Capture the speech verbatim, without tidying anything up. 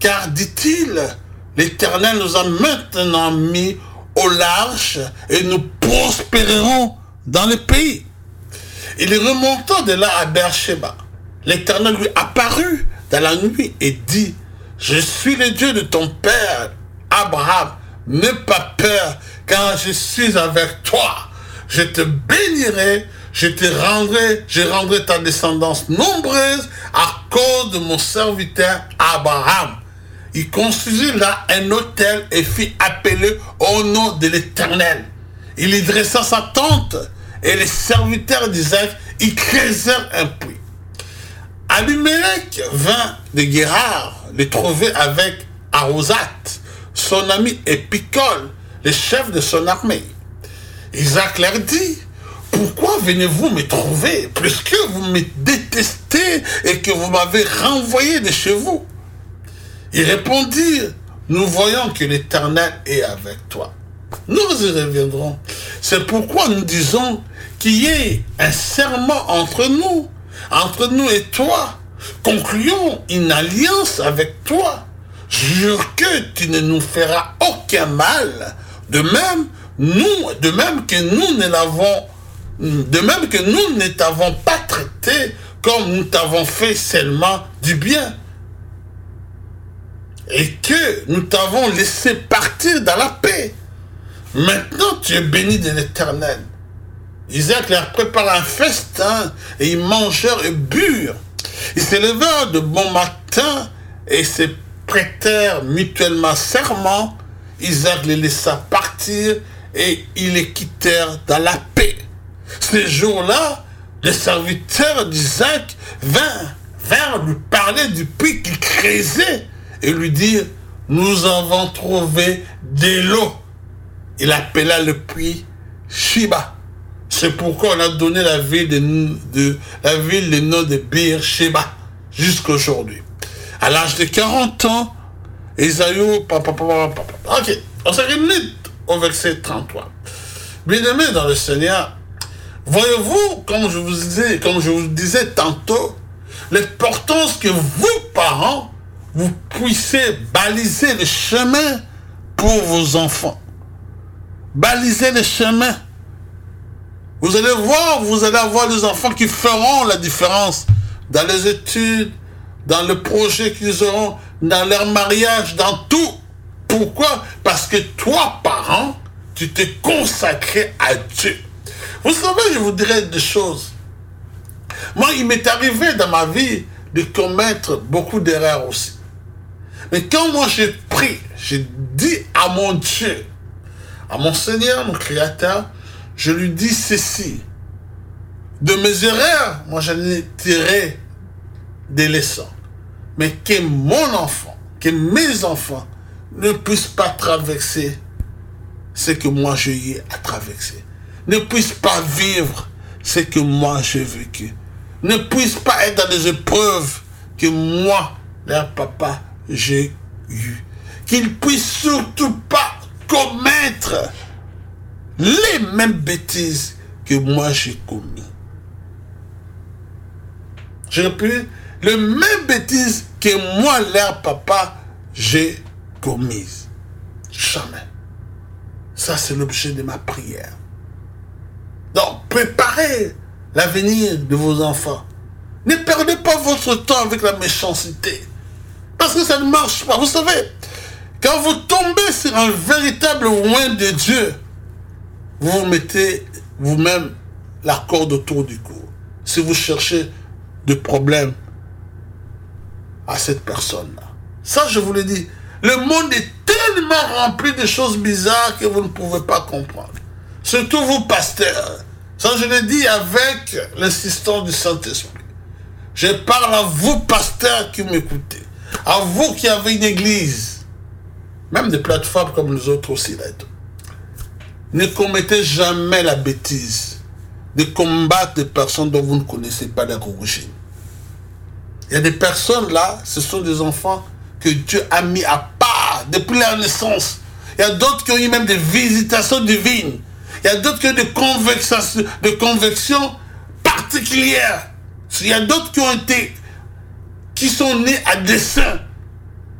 Car, dit-il, l'Éternel nous a maintenant mis au large et nous prospérerons dans le pays. Il remontant de là à Beersheba. L'Éternel lui apparut dans la nuit et dit, « Je suis le Dieu de ton père, Abraham. N'aie pas peur, car je suis avec toi. Je te bénirai, je te rendrai, je rendrai ta descendance nombreuse à cause de mon serviteur Abraham. » Il construisit là un autel et fit appeler au nom de l'Éternel. Il y dressa sa tente et les serviteurs d'Isaac y creusèrent un puits. Abimelech vint de Guérar le trouver avec Arosat, son ami, et Picol, le chef de son armée. Isaac leur dit, « Pourquoi venez-vous me trouver, puisque vous me détestez et que vous m'avez renvoyé de chez vous ?» Ils répondirent, « Nous voyons que l'Éternel est avec toi. Nous y reviendrons. C'est pourquoi nous disons qu'il y ait un serment entre nous, entre nous et toi. Concluons une alliance avec toi. Jure que tu ne nous feras aucun mal. De même, nous, de même que nous ne l'avons, de même que nous ne t'avons pas traité comme nous t'avons fait seulement du bien. Et que nous t'avons laissé partir dans la paix. Maintenant, tu es béni de l'Éternel. » Isaac leur prépara un festin, et ils mangèrent et burent. Ils se levèrent de bon matin, et se prêtèrent mutuellement serment. Isaac les laissa partir, et ils les quittèrent dans la paix. Ce jour-là, les serviteurs d'Isaac vinrent, vinrent lui parler du puits qu'il creusait, et lui dire, « Nous avons trouvé de l'eau. » Il appela le puits Shiba. C'est pourquoi on a donné la ville de, de la ville le nom de Beersheba jusqu'à aujourd'hui. À l'âge de quarante ans, Ésaü, ok, on se remet au verset trente-trois. Bien-aimés dans le Seigneur, voyez-vous, comme je vous disais, comme je vous disais tantôt, l'importance que vous, parents, vous puissiez baliser le chemin pour vos enfants. Baliser le chemin. Vous allez voir, vous allez avoir des enfants qui feront la différence dans les études, dans le projet qu'ils auront, dans leur mariage, dans tout. Pourquoi? Parce que toi, parent, tu t'es consacré à Dieu. Vous savez, je vous dirais des choses. Moi, il m'est arrivé dans ma vie de commettre beaucoup d'erreurs aussi. Mais quand moi j'ai pris, j'ai dit à mon Dieu, à mon Seigneur, mon Créateur, je lui dis ceci. De mes erreurs, moi j'en ai tiré des leçons. Mais que mon enfant, que mes enfants ne puissent pas traverser ce que moi j'ai eu à traverser. Ne puissent pas vivre ce que moi j'ai vécu. Ne puissent pas être dans des épreuves que moi, leur papa, j'ai eu. Qu'ils puissent surtout pas commettre les mêmes bêtises que moi j'ai commis. Je répète, les mêmes bêtises que moi, leur papa, j'ai commises. Jamais. Ça, c'est l'objet de ma prière. Donc, préparez l'avenir de vos enfants. Ne perdez pas votre temps avec la méchanceté. Parce que ça ne marche pas. Vous savez, quand vous tombez sur un véritable loin de Dieu, vous vous mettez vous-même la corde autour du cou. Si vous cherchez des problèmes à cette personne-là. Ça, je vous le dis. Le monde est tellement rempli de choses bizarres que vous ne pouvez pas comprendre. Surtout vous, pasteurs. Ça, je le dis avec l'insistance du Saint-Esprit. Je parle à vous, pasteurs, qui m'écoutez. À vous qui avez une église. Même des plateformes comme les autres aussi. Là, ne commettez jamais la bêtise de combattre des personnes dont vous ne connaissez pas l'origine. Il y a des personnes là, ce sont des enfants que Dieu a mis à part depuis leur naissance. Il y a d'autres qui ont eu même des visitations divines. Il y a d'autres qui ont des convictions, des convictions particulières. Il y a d'autres qui ont été, qui sont nés à dessein.